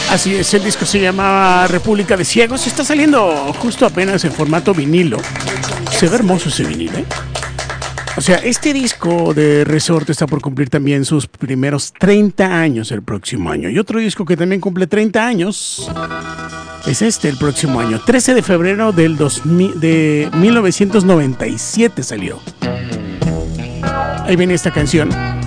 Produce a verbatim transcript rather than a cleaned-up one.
Así es, el disco se llamaba República de Ciegos. Está saliendo justo apenas en formato vinilo. Se ve hermoso ese vinilo, ¿eh? O sea, este disco de Resorte está por cumplir también sus primeros treinta años el próximo año. Y otro disco que también cumple treinta años es este el próximo año. trece de febrero del dos mil, de mil novecientos noventa y siete salió. Ahí viene esta canción.